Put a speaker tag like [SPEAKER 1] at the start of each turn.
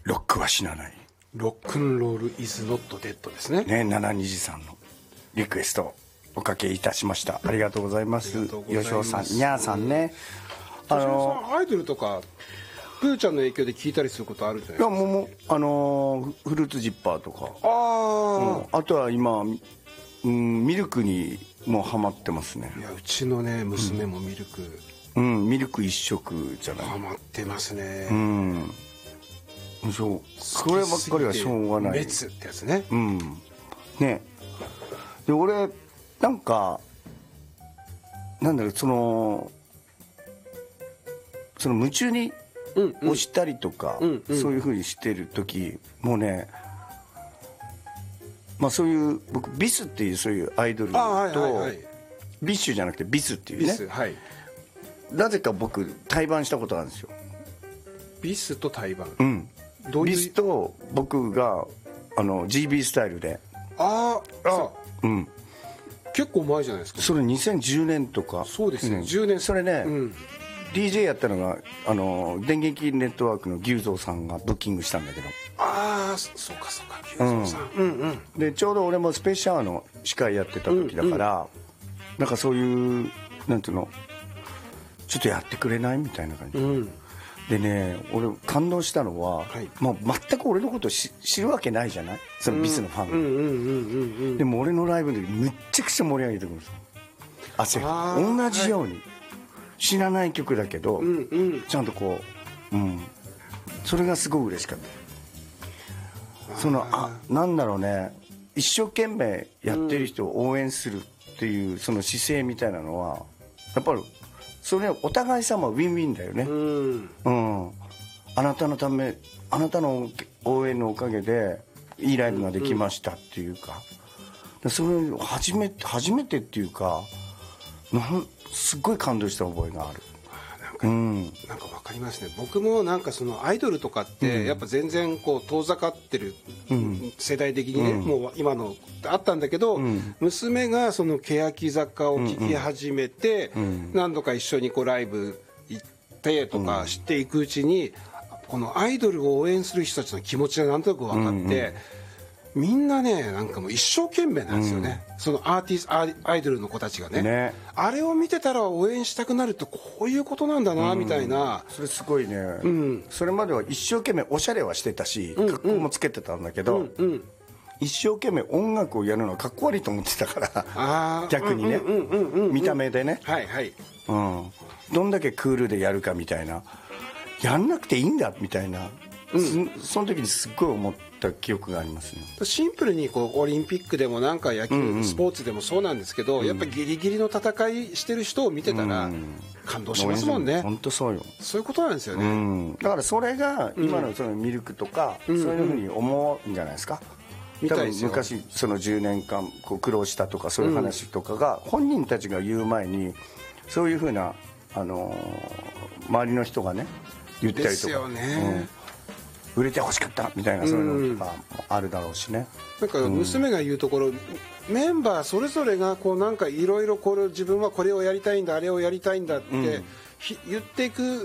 [SPEAKER 1] ロックは死なない。
[SPEAKER 2] ロックンロールイズノットデッドですね。
[SPEAKER 1] ね、720さんのリクエストおかけいたしました。ありがとうございます。吉尾さん、にゃーさんね。
[SPEAKER 2] 吉尾さん、アイドルとかプーちゃんの影響で聞いたりすることあるんじゃないですか。
[SPEAKER 1] いや、もうフルーツジッパーとか、あとは今、ミルクにもうハマってますね。
[SPEAKER 2] いや、うちのね娘もミルク、
[SPEAKER 1] ミルク一色じゃない。
[SPEAKER 2] ハマってますね。
[SPEAKER 1] そう、そればっかりはしょうがない。
[SPEAKER 2] 別ってやつね。
[SPEAKER 1] ね。で、俺なんかなんだろう、その夢中に押したりとか、そういう風にしてる時もうね、まあそういう僕ビスっていうそういうアイドルと、ビッシュじゃなくてビスっていうね、なぜか僕対バンしたことあるんですよ。
[SPEAKER 2] ビスと対バン。
[SPEAKER 1] ビスと僕がGB スタイルで。
[SPEAKER 2] 結構前じゃないですか。
[SPEAKER 1] それ2010年とか。
[SPEAKER 2] そうですね、10年。
[SPEAKER 1] それね、DJ やったのが電撃ネットワークの牛蔵さんがブッキングしたんだけど。
[SPEAKER 2] そうかそうか、牛蔵さん。
[SPEAKER 1] でちょうど俺もスペシャルの司会やってた時だから、なんかそういうなんていうの、ちょっとやってくれないみたいな感じ、でね、俺感動したのは、もう全く俺のことを知るわけないじゃない、そのビスのファンが。でも俺のライブでむっちゃくちゃ盛り上げてくるんですよ。同じように知らない曲だけど、ちゃんとこう、それがすごい嬉しかった。なんだろうね、一生懸命やってる人を応援するっていうその姿勢みたいなのはやっぱりそれはお互い様ウィンウィンだよね。あなたのため、あなたの応援のおかげでいいライブができましたっていうか、それ初めてっていうか、すっごい感動した覚えがある。
[SPEAKER 2] なんか分かりますね。僕もなんかそのアイドルとかってやっぱ全然こう遠ざかってる、世代的にね、もう今のあったんだけど、娘がその欅坂を聴き始めて、何度か一緒にこうライブ行ってとかしていくうちに、このアイドルを応援する人たちの気持ちがなんとなく分かって、みんなね、なんかもう一生懸命なんですよね、そのアイドルの子たちがね。あれを見てたら応援したくなるってこういうことなんだな、みたいな。
[SPEAKER 1] それすごいね、それまでは一生懸命おしゃれはしてたし、格好もつけてたんだけど、一生懸命音楽をやるのはかっこ悪いと思ってたから逆にね、見た目でね、どんだけクールでやるかみたいな、やんなくていいんだみたいな、その時にすっごい思った記憶がありますね。
[SPEAKER 2] シンプルにこうオリンピックでもなんか野球、スポーツでもそうなんですけど、やっぱりギリギリの戦いしてる人を見てたら感動しますもんね。
[SPEAKER 1] 本当そうよ。
[SPEAKER 2] そういうことなんですよね。
[SPEAKER 1] だからそれが今のそのミルクとか、そういうふうに思うんじゃないですか。多分昔その10年間こう苦労したとかそういう話とかが本人たちが言う前に、そういうふうな周りの人がね言ったりとか、売れてほしかったみたいな、そういうのとかもあるだろうしね。
[SPEAKER 2] なんか娘が言うところ、メンバーそれぞれがこうなんかいろいろ自分はこれをやりたいんだ、あれをやりたいんだって言っていく